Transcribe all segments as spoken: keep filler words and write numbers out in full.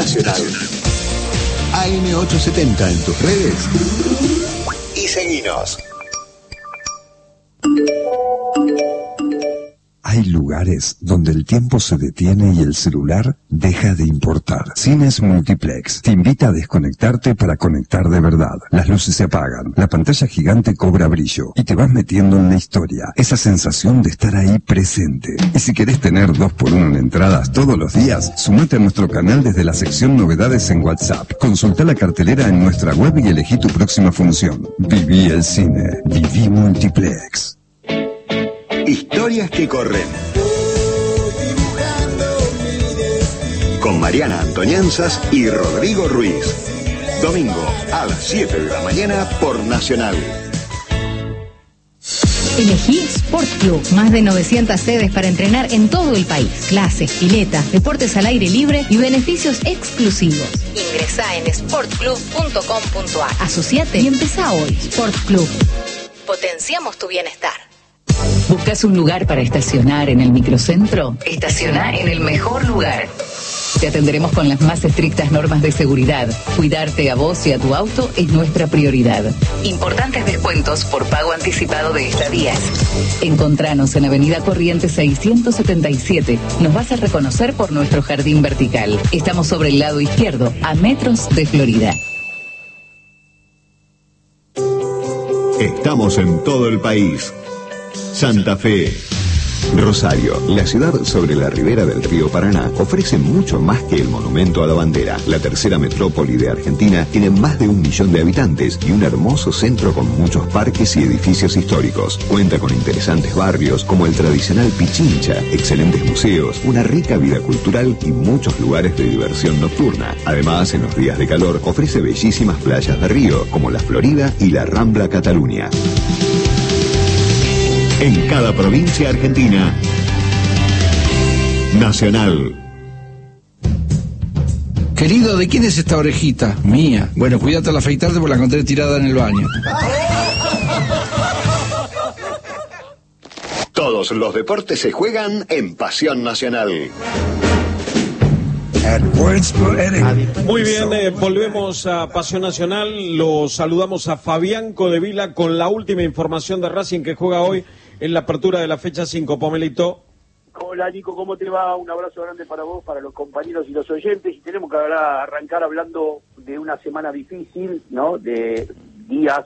Nacional. A M ochocientos setenta en tus redes y seguinos. Hay lugares donde el tiempo se detiene y el celular deja de importar. Cines Multiplex te invita a desconectarte para conectar de verdad. Las luces se apagan, la pantalla gigante cobra brillo y te vas metiendo en la historia. Esa sensación de estar ahí presente. Y si querés tener dos por uno en entradas todos los días, sumate a nuestro canal desde la sección novedades en WhatsApp. Consulta la cartelera en nuestra web y elegí tu próxima función. Viví el cine. Viví Multiplex. Historias que corren. Con Mariana Antonianzas y Rodrigo Ruiz. Domingo a las siete de la mañana por Nacional. Elegí Sport Club, más de novecientas sedes para entrenar en todo el país. Clases, piletas, deportes al aire libre y beneficios exclusivos. Ingresá en sport club punto com punto a r. Asociate y empezá hoy. Sport Club. Potenciamos tu bienestar. ¿Buscas un lugar para estacionar en el microcentro? Estaciona en el mejor lugar. Te atenderemos con las más estrictas normas de seguridad. Cuidarte a vos y a tu auto es nuestra prioridad. Importantes descuentos por pago anticipado de estadías. Encontranos en Avenida Corrientes seiscientos setenta y siete. Nos vas a reconocer por nuestro jardín vertical. Estamos sobre el lado izquierdo, a metros de Florida. Estamos en todo el país. Santa Fe. Rosario, la ciudad sobre la ribera del río Paraná, ofrece mucho más que el monumento a la bandera. La tercera metrópoli de Argentina tiene más de un millón de habitantes y un hermoso centro con muchos parques y edificios históricos. Cuenta con interesantes barrios como el tradicional Pichincha, excelentes museos, una rica vida cultural y muchos lugares de diversión nocturna. Además, en los días de calor, ofrece bellísimas playas de río como la Florida y la Rambla Cataluña. En cada provincia argentina. Nacional. Querido, ¿de quién es esta orejita? Mía. Bueno, cuídate al afeitarte porque la encontré tirada en el baño. Todos los deportes se juegan en Pasión Nacional. Muy bien, eh, volvemos a Pasión Nacional. Los saludamos a Fabián Codevila con la última información de Racing que juega hoy en la apertura de la fecha cinco. Pomelito. Hola Nico, ¿cómo te va? Un abrazo grande para vos, para los compañeros y los oyentes. Y tenemos que hablar, arrancar hablando de una semana difícil, ¿no? De días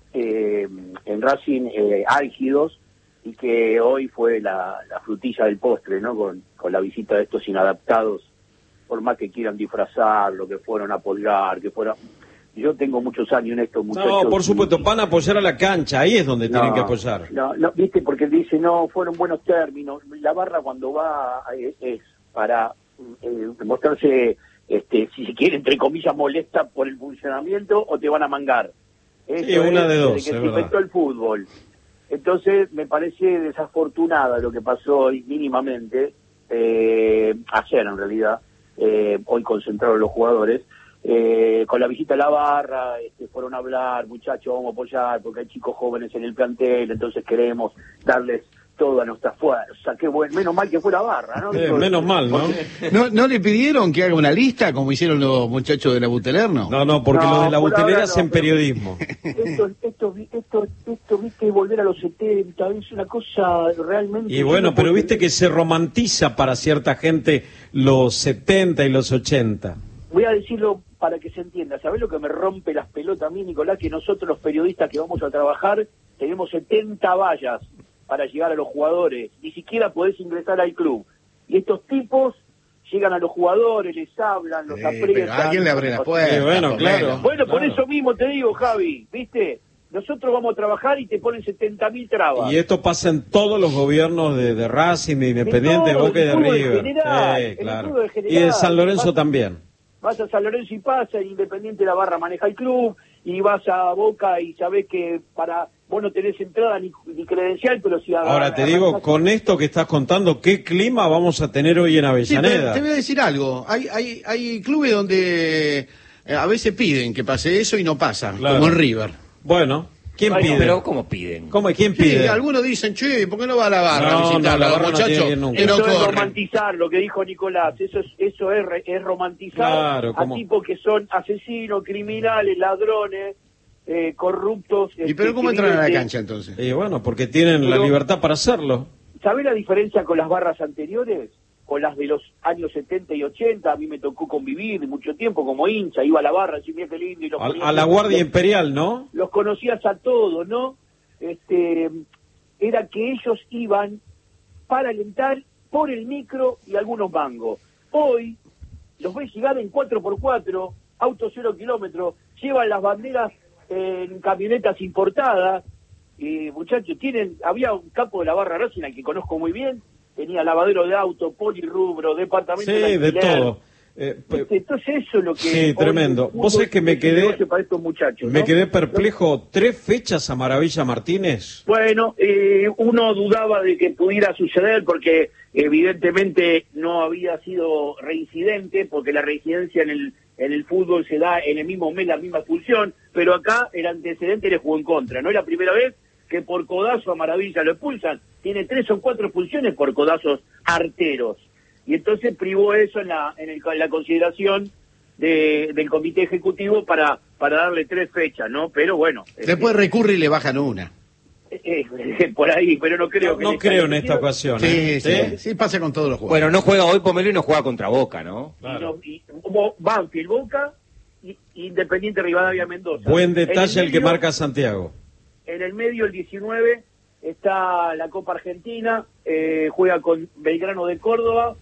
eh, en Racing eh, álgidos, y que hoy fue la, la frutilla del postre, ¿no? Con, con la visita de estos inadaptados, por más que quieran disfrazar, lo que fueron a apoyar, que fueron... Yo tengo muchos años en esto, muchachos. No, por supuesto, van a apoyar a la cancha, ahí es donde no, tienen que apoyar. No, no, viste, porque él dice, no, fueron buenos términos. La barra cuando va es, es para eh, mostrarse, este, si se quiere, entre comillas, molesta por el funcionamiento o te van a mangar. Eso sí, una es, de dos, desde que es se verdad. inventó el fútbol. Entonces, me parece desafortunada lo que pasó hoy mínimamente, eh, ayer en realidad, eh, hoy concentraron los jugadores, Eh, con la visita a la barra, este, fueron a hablar, muchachos, vamos a apoyar, porque hay chicos jóvenes en el plantel, entonces queremos darles toda nuestra fuerza. Qué bueno, menos mal que fue la barra, ¿no? Eh, menos mal, ¿no? ¿no? ¿No le pidieron que haga una lista, como hicieron los muchachos de la Buteler, no? No, no, porque No, los de la por Butelera ahora no, hacen pero- periodismo. Esto, esto, esto, esto, viste, volver a los setenta, es una cosa realmente... Y bueno, pero viste que se romantiza para cierta gente los setenta y los ochenta. Voy a decirlo para que se entienda. ¿Sabés lo que me rompe las pelotas a mí, Nicolás? Que nosotros los periodistas que vamos a trabajar tenemos setenta vallas para llegar a los jugadores. Ni siquiera podés ingresar al club. Y estos tipos llegan a los jugadores, les hablan, los Sí, aprietan. pero alguien le abre la puerta. Sí, bueno, por claro. menos. Bueno, por Claro. eso mismo te digo, Javi, ¿viste? Nosotros vamos a trabajar y te ponen setenta mil trabas. Y esto pasa en todos los gobiernos de, de Racing, de Independiente, de todo, Boca y de en el fútbol River. general, Sí, en el claro. fútbol Y general. de San Lorenzo Vas- también. Vas a San Lorenzo y pasa, Independiente la barra maneja el club, y vas a Boca y sabés que para vos no tenés entrada ni, ni credencial, pero si... Ahora te digo, con esto que estás contando, ¿qué clima vamos a tener hoy en Sí, pero Avellaneda? te voy a decir algo. Hay, hay, hay clubes donde eh, a veces piden que pase eso y no pasa, Claro. como en River. Bueno, ¿Quién Ay, pide? Pero ¿cómo piden? ¿Cómo, ¿Quién Sí, pide? algunos dicen, che, ¿por qué no va a la barra No, a visitarla, no, la barra no muchacho? tiene que ir nunca. Que no Eso es corren. romantizar lo que dijo Nicolás, eso es, eso es, re- es romantizar Claro, a ¿cómo? tipos que son asesinos, criminales, ladrones, eh, corruptos. ¿Y pero cómo entran a la cancha entonces? entonces? Y bueno, porque tienen la Pero- libertad para hacerlo. ¿Sabés la diferencia con las barras anteriores? Con las de los años setenta y ochenta, a mí me tocó convivir mucho tiempo como hincha, iba a la barra, decía, mira qué lindo. Y los A, ponías- a la Guardia los- Imperial, ¿no? los conocías a todos, ¿no? Este, era que ellos iban para alentar por el micro y algunos mangos. Hoy los ves llegar en cuatro por cuatro, autos cero kilómetros, llevan las banderas en camionetas importadas. Eh, muchachos, tienen, había un capo de la barra Racing al que conozco muy bien, tenía lavadero de auto, polirrubro, departamento Sí, de alquiler. todo. Eh, pe- Este, Entonces eso es lo que... Sí, hoy tremendo. el fútbol Vos sabés que me es un quedé- negocio para estos muchachos, me ¿no? quedé perplejo. ¿Tres fechas a Maravilla Martínez? Bueno, eh, uno dudaba de que pudiera suceder porque evidentemente no había sido reincidente, porque la reincidencia en el en el fútbol se da en el mismo mes, la misma expulsión, pero acá el antecedente le jugó en contra. No es la primera vez que por codazo a Maravilla lo expulsan. Tiene tres o cuatro expulsiones por codazos arteros. Y entonces privó eso en la, en, el- en la consideración de, del comité ejecutivo para, para darle tres fechas, ¿no? Pero bueno. Después recurre y le bajan una. Eh, eh, por ahí, pero no creo No, que... no le creo en caiga. esta ocasión. Sí, ¿eh? sí, sí, pasa con todos los juegos. Bueno, no juega hoy Pomelo y no juega contra Boca, ¿no? Y no- y Bo- Banfield, Boca, y, Independiente Rivadavia Mendoza. Buen En detalle el, que medio- marca Santiago. En el medio, el diecinueve, está la Copa Argentina, eh, juega con Belgrano de Córdoba,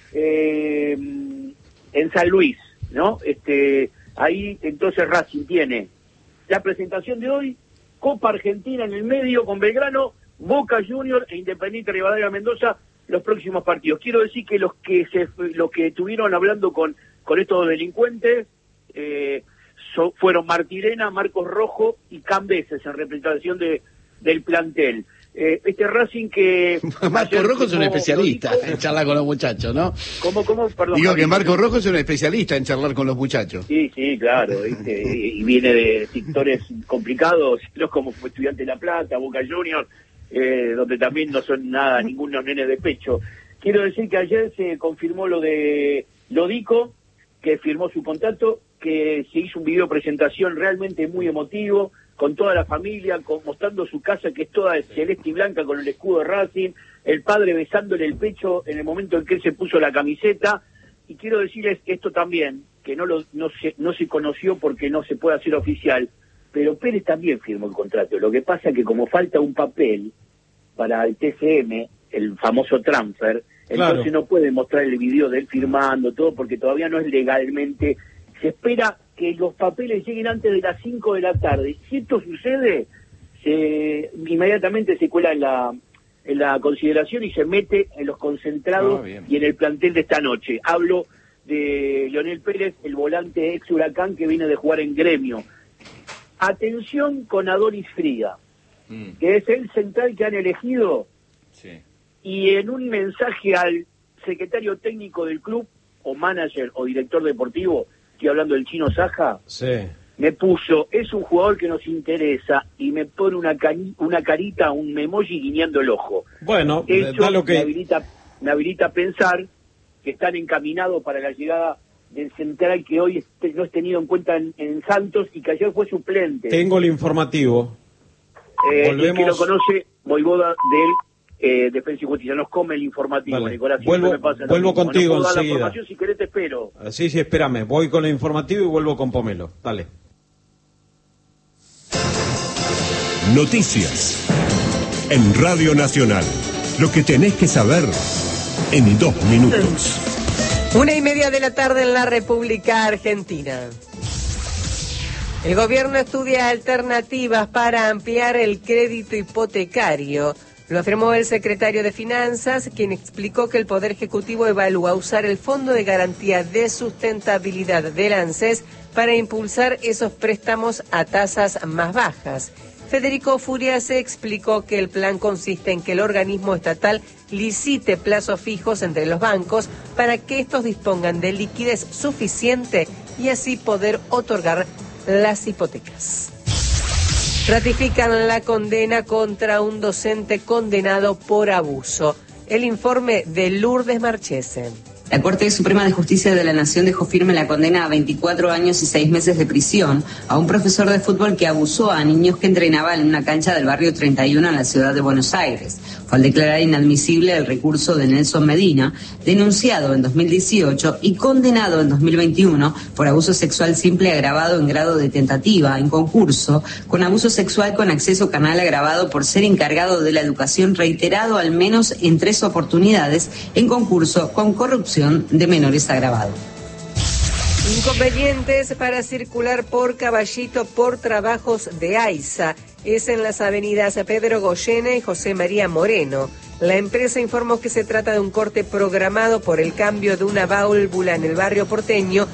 eh, en San Luis, ¿no? Este, ahí entonces Racing tiene la presentación de hoy, Copa Argentina en el medio con Belgrano, Boca Junior e Independiente Rivadavia Mendoza, los próximos partidos. Quiero decir que los que se los que estuvieron hablando con, con estos delincuentes eh, so- fueron Martirena, Marcos Rojo y Cambeses en representación de del plantel. Eh, este Racing que... Marco Rojo es un como especialista lo dijo- en charlar con los muchachos, ¿no? ¿Cómo, cómo? Perdón. Digo que Javi. Marco Rojo es un especialista en charlar con los muchachos. Sí, sí, claro, ¿viste? y y viene de sectores complicados, no como fue Estudiante de La Plata, Boca Juniors, eh, donde también no son nada, ningunos nenes de pecho. Quiero decir que ayer se confirmó lo de Lodico, que firmó su contrato, que se hizo un video presentación realmente muy emotivo, con toda la familia, con, mostrando su casa que es toda celeste y blanca con el escudo de Racing, el padre besándole el pecho en el momento en que él se puso la camiseta. Y quiero decirles esto también, que no, lo, no, se, no se conoció porque no se puede hacer oficial, pero Pérez también firmó el contrato. Lo que pasa es que como falta un papel para el T C M, el famoso transfer, Claro. entonces no puede mostrar el video de él firmando todo porque todavía no es legalmente. Se espera que los papeles lleguen antes de las cinco de la tarde. Si esto sucede, se, inmediatamente se cuela en la, en la consideración y se mete en los concentrados Ah, bien. y en el plantel de esta noche. Hablo de Leonel Pérez, el volante ex Huracán que viene de jugar en Gremio. Atención con Adonis Friga, Mm, que es el central que han elegido, sí. y en un mensaje al secretario técnico del club, o manager o director deportivo, estoy hablando del Chino Saja, Sí. me puso, es un jugador que nos interesa, y me pone una, cani- una carita, un emoji guiñando el ojo. Bueno, Eso da lo me, que... habilita, me habilita a pensar que están encaminados para la llegada del central que hoy este- no es tenido en cuenta en, en Santos y que ayer fue suplente. Tengo el informativo. Eh, Volvemos- el que lo conoce, Voivoda del eh, Defensa y Justicia. Nos come el informativo, Dale. Nicolás. siempre Vuelvo- me pasa lo vuelvo mismo. contigo No puedo dar la enseguida. información, si querés te espero. Sí, sí, espérame. Voy con el informativo y vuelvo con Pomelo. Dale. Noticias. En Radio Nacional. Lo que tenés que saber en dos minutos. Una y media de la tarde en la República Argentina. El gobierno estudia alternativas para ampliar el crédito hipotecario. Lo afirmó el secretario de Finanzas, quien explicó que el Poder Ejecutivo evalúa usar el Fondo de Garantía de Sustentabilidad del ANSES para impulsar esos préstamos a tasas más bajas. Federico Furiase explicó que el plan consiste en que el organismo estatal licite plazos fijos entre los bancos para que estos dispongan de liquidez suficiente y así poder otorgar las hipotecas. Ratifican la condena contra un docente condenado por abuso. El informe de Lourdes Marchese. La Corte Suprema de Justicia de la Nación dejó firme la condena a veinticuatro años y seis meses de prisión a un profesor de fútbol que abusó a niños que entrenaban en una cancha del barrio treinta y uno en la ciudad de Buenos Aires. Fue al declarar inadmisible el recurso de Nelson Medina, denunciado en dos mil dieciocho y condenado en dos mil veintiuno por abuso sexual simple agravado en grado de tentativa, en concurso, con abuso sexual con acceso carnal agravado por ser encargado de la educación reiterado al menos en tres oportunidades, en concurso con corrupción de menores agravado. Inconvenientes para circular por Caballito por trabajos de AISA. Es en las avenidas Pedro Goyena y José María Moreno. La empresa informó que se trata de un corte programado por el cambio de una válvula en el barrio porteño